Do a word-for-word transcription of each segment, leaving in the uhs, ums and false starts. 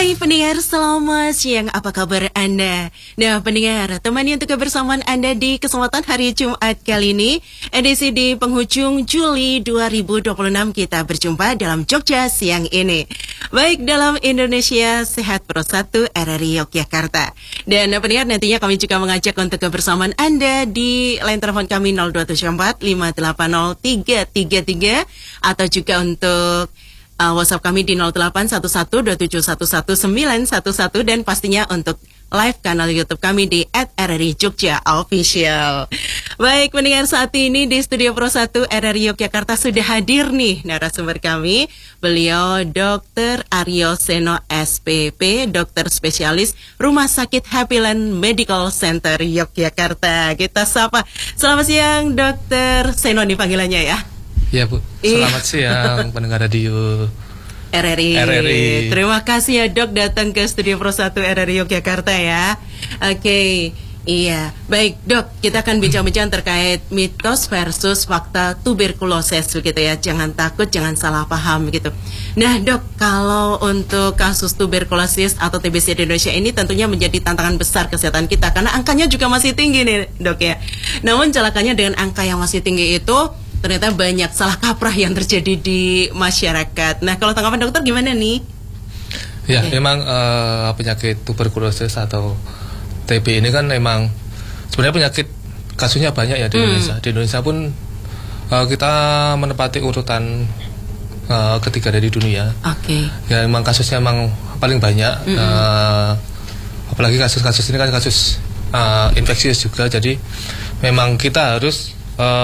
Hai pendengar, selamat siang, apa kabar Anda? Nah pendengar, temani untuk kebersamaan Anda di kesempatan hari Jumat kali ini, edisi di penghujung Juli dua ribu dua puluh enam, kita berjumpa dalam Jogja siang ini. Baik dalam Indonesia Sehat Pro satu R R I Yogyakarta. Dan pendengar, nantinya kami juga mengajak untuk kebersamaan Anda di line telepon kami nol dua tujuh empat lima delapan nol tiga tiga tiga atau juga untuk Uh, WhatsApp kami di nol delapan satu satu dua tujuh satu satu sembilan satu satu dan pastinya untuk live kanal YouTube kami di at R R I Jogja Official. Baik pendengar, saat ini di Studio Pro satu R R I Yogyakarta sudah hadir nih narasumber kami. Beliau dokter Aryo Seno S P P, dokter spesialis Rumah Sakit Happyland Medical Center Yogyakarta. Kita sapa. Selamat siang dokter Seno nih panggilannya ya. Ya Bu, selamat siang pendengar radio R R I. R R I. Terima kasih ya dok datang ke Studio Pro satu R R I Yogyakarta ya. Oke, okay. Iya. Baik dok, kita akan bincang-bincang terkait mitos versus fakta tuberkulosis begitu ya. Jangan takut, jangan salah paham gitu. Nah dok, kalau untuk kasus tuberkulosis atau T B C di Indonesia ini tentunya menjadi tantangan besar kesehatan kita karena angkanya juga masih tinggi nih dok ya. Namun celakanya dengan angka yang masih tinggi itu ternyata banyak salah kaprah yang terjadi di masyarakat. Nah, kalau tanggapan dokter gimana nih? Ya, okay. memang uh, penyakit tuberkulosis atau T B ini kan memang sebenarnya penyakit kasusnya banyak ya di hmm. Indonesia. Di Indonesia pun uh, kita menempati urutan uh, ketiga dari dunia. Oke. Okay. Ya, memang kasusnya memang paling banyak. Hmm. Uh, apalagi kasus-kasus ini kan kasus uh, infeksius juga. Jadi memang kita harus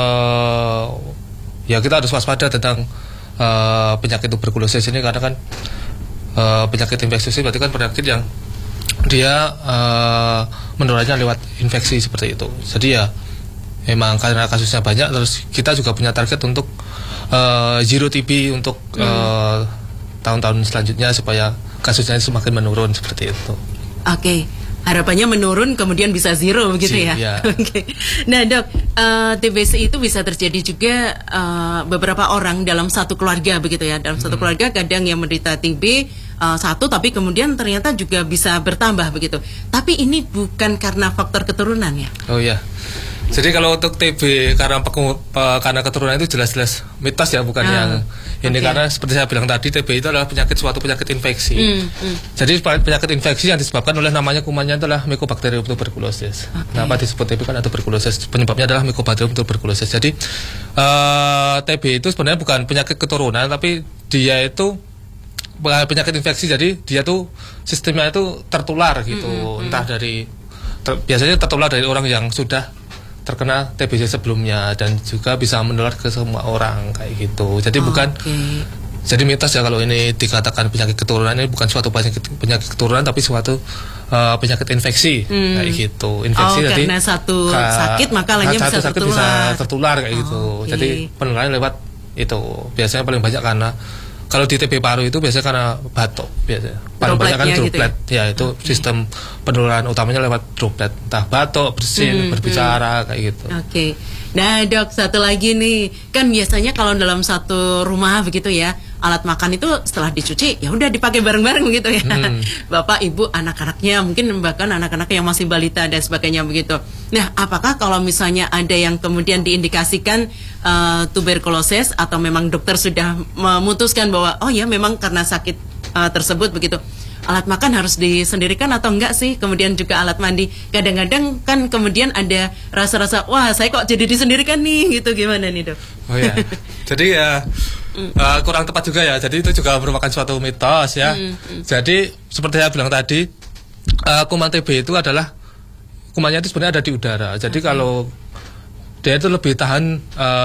Uh, ya kita harus waspada tentang uh, penyakit tuberkulosis ini karena kan uh, penyakit infeksius ini berarti kan penyakit yang dia uh, menularnya lewat infeksi seperti itu. Jadi ya memang karena kasusnya banyak, terus kita juga punya target untuk uh, zero T B untuk hmm. uh, tahun-tahun selanjutnya supaya kasusnya semakin menurun seperti itu. Oke. Okay. Harapannya menurun kemudian bisa zero begitu ya. ya. Oke. Okay. Nah dok, uh, T B C itu bisa terjadi juga uh, beberapa orang dalam satu keluarga begitu ya. Dalam hmm. satu keluarga kadang yang menderita T B uh, satu, tapi kemudian ternyata juga bisa bertambah begitu. Tapi ini bukan karena faktor keturunan ya? Oh ya. Jadi kalau untuk T B karena karena keturunan itu jelas-jelas mitos ya, bukan ah, yang ini okay. Karena seperti saya bilang tadi, T B itu adalah penyakit suatu penyakit infeksi. Mm, mm. Jadi penyakit infeksi yang disebabkan oleh namanya kumannya adalah Mycobacterium tuberculosis. Okay. Kenapa disebut T B kan atau tuberkulosis? Penyebabnya adalah Mycobacterium tuberculosis. Jadi uh, T B itu sebenarnya bukan penyakit keturunan, tapi dia itu penyakit infeksi. Jadi dia tuh sistemnya itu tertular gitu, mm, mm, entah dari ter, biasanya tertular dari orang yang sudah terkena T B C sebelumnya dan juga bisa menular ke semua orang kayak gitu. Jadi oh, bukan okay. Jadi mitos ya kalau ini dikatakan penyakit keturunan, ini bukan suatu penyakit penyakit keturunan tapi suatu uh, penyakit infeksi hmm. kayak gitu. Infeksi oh, jadi karena satu sakit maka lainnya bisa sakit tertular. bisa tertular kayak oh, gitu. Okay. Jadi penularan lewat itu biasanya paling banyak karena kalau di T B paru itu biasanya karena batuk biasanya. Paling banyak kan droplet. Gitu ya? ya itu okay. Sistem penularan utamanya lewat droplet. Entah batuk, bersin, hmm, berbicara hmm. kayak gitu. Oke. Okay. Nah, dok, satu lagi nih. Kan biasanya kalau dalam satu rumah begitu ya, alat makan itu setelah dicuci ya udah dipakai bareng-bareng begitu ya. Hmm. Bapak, ibu, anak-anaknya, mungkin bahkan anak-anak yang masih balita dan sebagainya begitu. Nah, apakah kalau misalnya ada yang kemudian diindikasikan uh, tuberkulosis atau memang dokter sudah memutuskan bahwa oh ya memang karena sakit uh, tersebut begitu, alat makan harus disendirikan atau enggak sih? Kemudian juga alat mandi. Kadang-kadang kan kemudian ada rasa-rasa, wah saya kok jadi disendirikan nih gitu. Gimana nih dok? Oh ya, jadi ya uh, kurang tepat juga ya. Jadi itu juga merupakan suatu mitos ya. Mm, mm. Jadi seperti saya bilang tadi, uh, kuman T B itu adalah kumannya itu sebenarnya ada di udara. Jadi okay. Kalau dia itu lebih tahan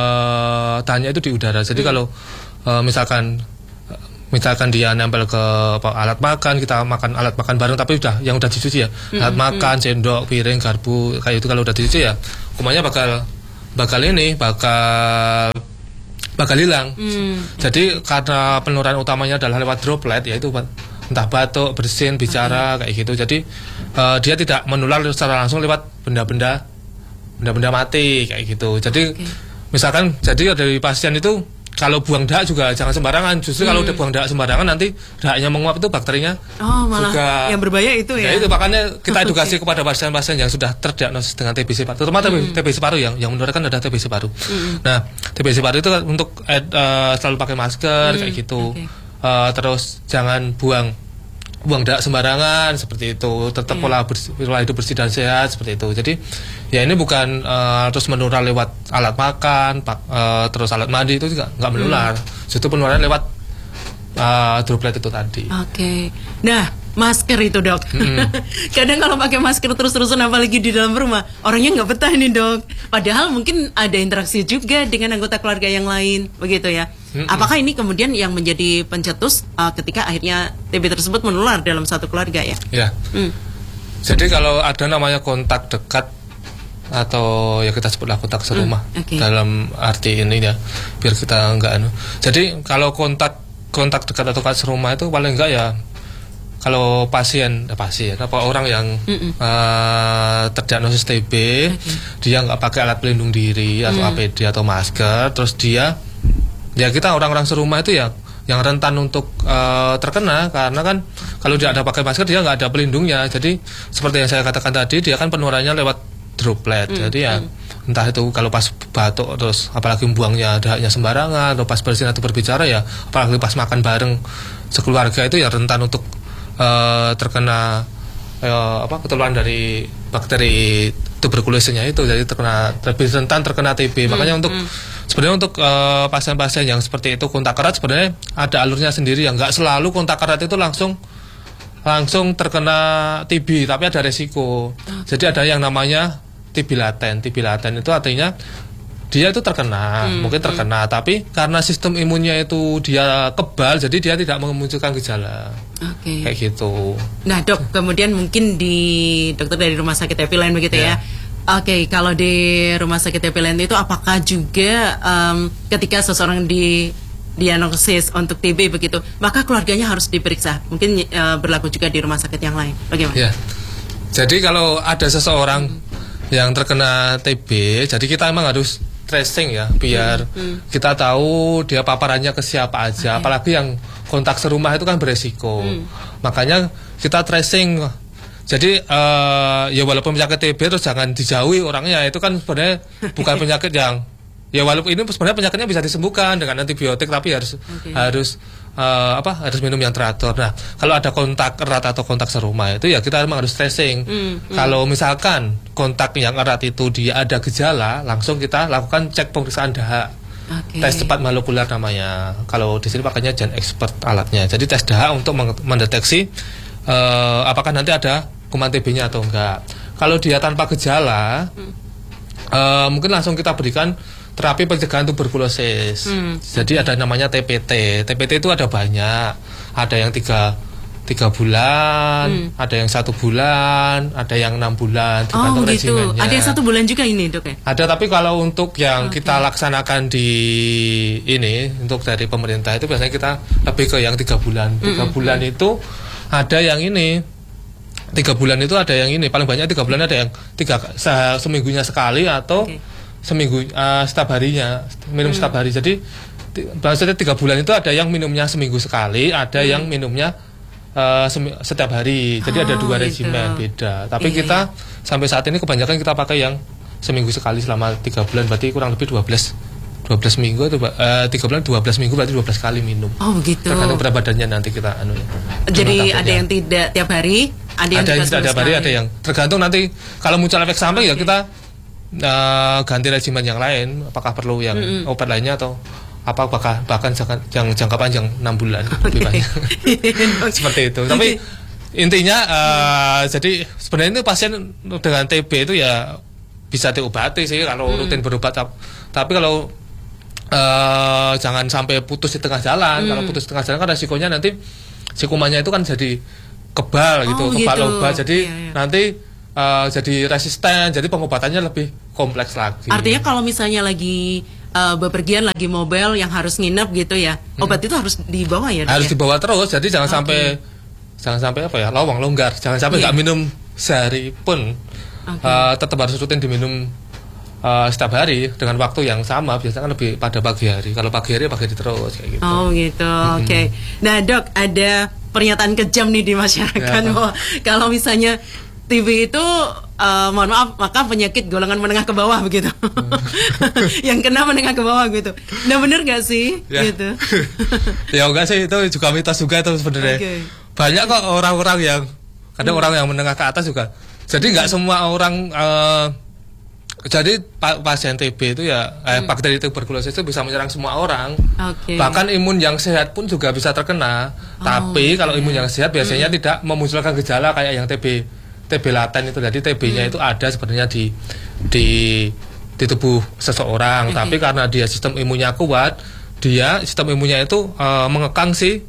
uh, tahannya itu di udara. Jadi mm. kalau uh, misalkan misalkan dia nempel ke apa, alat makan, kita makan alat makan bareng tapi udah yang udah dicuci ya, mm-hmm. alat makan, sendok, piring, garpu kayak itu kalau udah dicuci ya kumannya bakal bakal ini bakal bakal hilang. Mm-hmm. Jadi karena penularan utamanya adalah lewat droplet, yaitu entah batuk, bersin, bicara okay. kayak gitu. Jadi uh, dia tidak menular secara langsung lewat benda-benda benda-benda mati kayak gitu. Jadi okay. misalkan jadi dari pasien itu kalau buang dahak juga jangan sembarangan. Justru hmm. kalau udah buang dahak sembarangan nanti dahaknya menguap itu bakterinya oh, malah juga yang berbahaya itu ya. Ya itu makanya kita edukasi okay. kepada pasien-pasien yang sudah terdiagnosis dengan T B C paru, terutama hmm. T B C paru yang yang menularkan adalah T B C paru. Hmm. Nah, T B C paru itu untuk uh, selalu pakai masker hmm. kayak gitu. Okay. Uh, terus jangan buang buang dahak sembarangan seperti itu, tetap yeah. pola bersih, pola hidup bersih dan sehat seperti itu. Jadi ya ini bukan uh, terus menular lewat alat makan, pak, uh, terus alat mandi itu juga nggak menular. Hmm. Justru penularan lewat uh, droplet itu tadi. Oke. Okay. Nah, masker itu dok. Hmm. Kadang kalau pakai masker terus-terusan apalagi di dalam rumah, orangnya nggak betah nih dok. Padahal mungkin ada interaksi juga dengan anggota keluarga yang lain, begitu ya. Hmm. Apakah ini kemudian yang menjadi pencetus uh, ketika akhirnya T B tersebut menular dalam satu keluarga ya? Ya. Hmm. Jadi kalau ada namanya kontak dekat atau ya kita sebutlah kontak serumah hmm. okay. dalam arti ini ya, biar kita nggak anu. Jadi kalau kontak kontak dekat atau kontak serumah itu paling enggak ya. Kalau pasien, eh, pasien apa orang yang uh, terdiagnosis T B, okay. dia nggak pakai alat pelindung diri atau mm. A P D atau masker, terus dia, ya kita orang-orang serumah itu ya yang rentan untuk uh, terkena, karena kan kalau dia ada pakai masker dia nggak ada pelindungnya, jadi seperti yang saya katakan tadi dia kan penularannya lewat droplet, mm. jadi ya mm. entah itu kalau pas batuk terus apalagi buangnya dahaknya sembarangan, atau pas bersin atau berbicara ya, apalagi pas makan bareng sekeluarga itu ya rentan untuk Uh, terkena uh, apa ketularan dari bakteri tuberkulosnya itu, jadi terkena lebih rentan terkena T B. Hmm, Makanya untuk hmm. sebenarnya untuk uh, pasien-pasien yang seperti itu kontak erat sebenarnya ada alurnya sendiri, yang nggak selalu kontak erat itu langsung langsung terkena T B, tapi ada resiko. Jadi ada yang namanya T B laten. T B laten itu artinya dia itu terkena, hmm, mungkin terkena, hmm. tapi karena sistem imunnya itu dia kebal, jadi dia tidak memunculkan gejala. Oke. Okay. Kayak gitu. Nah dok, kemudian mungkin di dokter dari rumah sakit Epilen begitu yeah. ya. Oke, okay, kalau di rumah sakit Epilen itu apakah juga um, ketika seseorang di diagnosis untuk T B begitu, maka keluarganya harus diperiksa? Mungkin uh, berlaku juga di rumah sakit yang lain. Bagaimana? Yeah. Jadi kalau ada seseorang hmm. yang terkena T B, jadi kita emang harus tracing ya, biar hmm. kita tahu dia paparannya ke siapa aja, okay. apalagi yang kontak serumah itu kan beresiko. Hmm. Makanya kita tracing. Jadi uh, ya walaupun penyakit T B terus jangan dijauhi orangnya, itu kan sebenarnya bukan penyakit yang ya walaupun ini sebenarnya penyakitnya bisa disembuhkan dengan antibiotik, tapi harus okay. harus uh, apa harus minum yang teratur. Nah, kalau ada kontak erat atau kontak serumah itu ya kita memang harus tracing. Hmm, hmm. Kalau misalkan kontak yang erat itu dia ada gejala, langsung kita lakukan cek pemeriksaan dahak. Okay. Tes cepat molekuler namanya. Kalau di sini pakainya Gen Expert alatnya. Jadi tes dahak untuk mendeteksi uh, apakah nanti ada kuman T B-nya atau enggak. Kalau dia tanpa gejala, hmm. uh, mungkin langsung kita berikan terapi pencegahan tuberkulosis. Hmm. Jadi ada namanya T P T. T P T itu ada banyak. Ada yang tiga tiga bulan, hmm. ada yang satu bulan, ada yang enam bulan. Oh gitu. Ada yang satu bulan juga ini dok ya? Ada, tapi kalau untuk yang okay. kita laksanakan di ini untuk dari pemerintah itu biasanya kita lebih ke yang tiga bulan. Tiga hmm. bulan itu ada yang ini. Tiga bulan itu ada yang ini. Paling banyak tiga bulan ada yang tiga se seminggunya sekali atau okay. seminggu uh, setiap harinya minum hmm. setiap hari. Jadi maksudnya tiga bulan itu ada yang minumnya seminggu sekali, ada hmm. yang minumnya uh, setiap hari. Jadi oh, ada dua gitu. regimen beda. Tapi iya, kita iya. sampai saat ini kebanyakan kita pakai yang seminggu sekali selama tiga bulan, berarti kurang lebih dua belas minggu atau uh, tiga bulan dua belas minggu, berarti dua belas kali minum. Oh begitu. Tergantung berat badannya nanti kita anu. Jadi ada yang tidak tiap hari, ada yang ada yang tidak tiap hari, ada yang tergantung nanti kalau muncul efek samping okay. ya kita uh, ganti regimen yang lain, apakah perlu yang mm -hmm. obat lainnya atau apa, bahkan bahkan yang jangka panjang enam bulan okay. lebih banyak. Seperti itu. Tapi okay. intinya uh, jadi sebenarnya itu pasien dengan T B itu ya bisa diobati sih kalau mm. rutin berobat. Tapi kalau uh, jangan sampai putus di tengah jalan. Mm. Kalau putus di tengah jalan kan resikonya nanti si kumannya itu kan jadi kebal gitu, oh, kebal gitu. obat. Jadi iya, iya. nanti uh, jadi resisten, jadi pengobatannya lebih kompleks lagi. Artinya kalau misalnya lagi uh, bepergian, lagi mobile yang harus nginep gitu ya, hmm. obat itu harus dibawa ya? Harus ya? dibawa terus, jadi jangan okay. sampai jangan sampai apa ya, lowong longgar, jangan sampai nggak yeah. minum sehari pun, okay. uh, tetap harus rutin diminum uh, setiap hari dengan waktu yang sama, biasanya kan lebih pada pagi hari. Kalau pagi hari pagi hari terus kayak gitu. Oh gitu, mm-hmm. Oke. Okay. Nah dok, ada pernyataan kejam nih di masyarakat ya. Bahwa kalau misalnya T B itu uh, mohon maaf, maka penyakit golongan menengah ke bawah begitu. Hmm. Yang kena menengah ke bawah gitu. Nah bener gak sih? Ya. Gitu. Ya enggak sih, itu juga mitos juga itu sebenarnya. Okay. Banyak kok orang-orang yang kadang hmm. orang yang menengah ke atas juga. Jadi nggak hmm. semua orang. Uh, jadi pasien T B itu ya eh, hmm. bakteri tuberkulosis itu bisa menyerang semua orang. Okay. Bahkan imun yang sehat pun juga bisa terkena. Oh, Tapi okay. kalau imun yang sehat biasanya hmm. tidak memunculkan gejala kayak yang T B. T B laten itu, jadi T B-nya hmm. itu ada sebenarnya di di di tubuh seseorang, okay. Tapi karena dia sistem imunnya kuat, dia sistem imunnya itu uh, mengekang si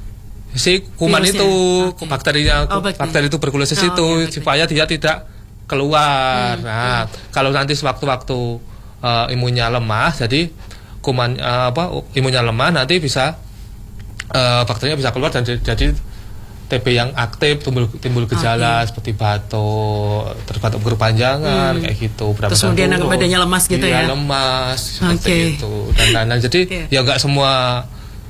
si kuman virusnya. Itu okay. bakterinya oh, bakteri. bakteri tuberkulosis oh, itu okay, okay. supaya dia tidak keluar. Hmm. Nah, hmm. kalau nanti sewaktu-waktu uh, imunnya lemah, jadi kuman uh, apa imunnya lemah nanti bisa uh, bakterinya bisa keluar dan jadi T B yang aktif timbul timbul gejala okay. seperti batuk, terus batuk berkepanjangan hmm. kayak gitu. Berapa terus kemudian badannya lemas gitu iya, ya? lemas seperti okay. itu dan lain-lain. Jadi okay. ya nggak semua,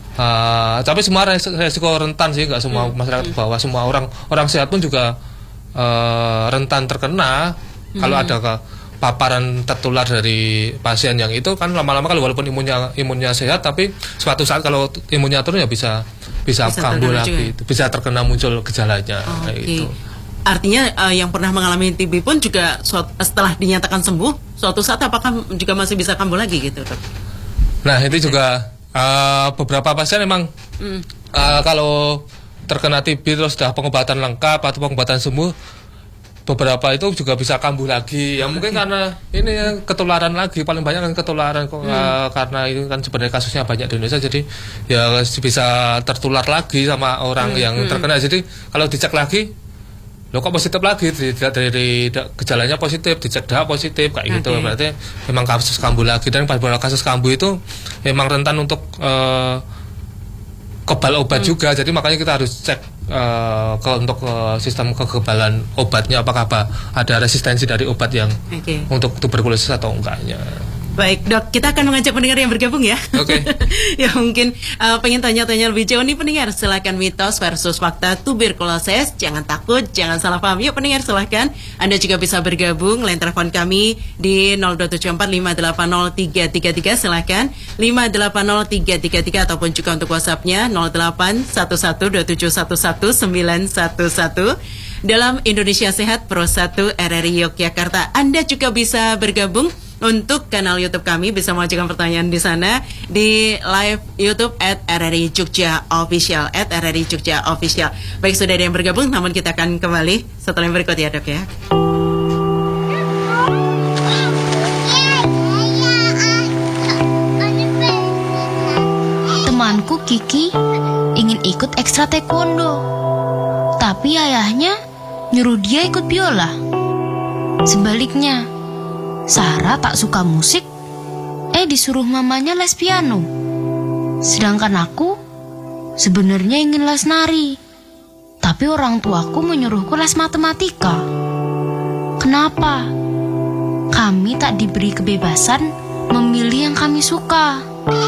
uh, tapi semua resiko rentan sih, nggak semua hmm. masyarakat hmm. bawah, semua orang orang sehat pun juga uh, rentan terkena hmm. kalau ada ke paparan tertular dari pasien yang itu kan lama-lama kalau walaupun imunnya imunnya sehat tapi suatu saat kalau imunnya turun ya bisa bisa, bisa kambuh lagi, juga. Bisa terkena muncul gejalanya. Oh, kayak okay. gitu. Artinya uh, yang pernah mengalami T B pun juga suat, setelah dinyatakan sembuh, suatu saat apakah juga masih bisa kambuh lagi gitu, dok? Nah itu juga uh, beberapa pasien memang mm. uh, kalau terkena T B terus sudah pengobatan lengkap atau pengobatan sembuh, beberapa itu juga bisa kambuh lagi. Ya mungkin karena ini ya, ketularan lagi, paling banyak kan ketularan hmm. uh, karena itu kan sebenarnya kasusnya banyak di Indonesia, jadi ya bisa tertular lagi sama orang hmm. yang terkena. Jadi kalau dicek lagi, lo kok positif lagi, tidak dari, dari gejalanya positif, dicek dah positif kayak gitu, okay. Berarti memang kasus kambuh lagi. Dan pada kasus kambuh itu memang rentan untuk uh, kebal obat hmm. juga. Jadi makanya kita harus cek uh, ke, untuk uh, sistem kekebalan obatnya, apakah apa, ada resistensi dari obat yang okay. untuk tuberkulosis atau enggaknya. Baik dok, kita akan mengajak pendengar yang bergabung ya. Oke. Okay. Ya mungkin uh, pengen tanya-tanya lebih jauh nih pendengar, silakan mitos versus fakta tuberkulosis. Jangan takut, jangan salah paham. Yuk pendengar silahkan, Anda juga bisa bergabung. Line telepon kami di nol dua tujuh empat lima delapan nol tiga tiga tiga, silahkan lima delapan nol tiga tiga tiga, ataupun juga untuk WhatsAppnya nol delapan satu satu dua tujuh satu satu sembilan satu satu. Dalam Indonesia Sehat Pro satu R R I Yogyakarta, Anda juga bisa bergabung. Untuk kanal YouTube kami bisa mengajukan pertanyaan di sana di live YouTube at R R I Jogja Official at R R I Jogja Official. Baik, sudah ada yang bergabung, namun kita akan kembali setelah yang berikut ya dok ya. Temanku Kiki ingin ikut ekstra taekwondo, tapi ayahnya nyuruh dia ikut biola. Sebaliknya, Sarah tak suka musik, eh disuruh mamanya les piano. Sedangkan aku sebenarnya ingin les nari, tapi orang tuaku menyuruhku les matematika. Kenapa? Kami tak diberi kebebasan memilih yang kami suka.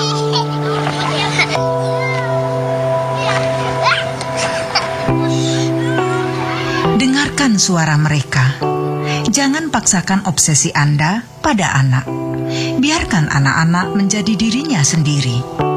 Dengarkan suara mereka. Jangan paksakan obsesi Anda pada anak. Biarkan anak-anak menjadi dirinya sendiri.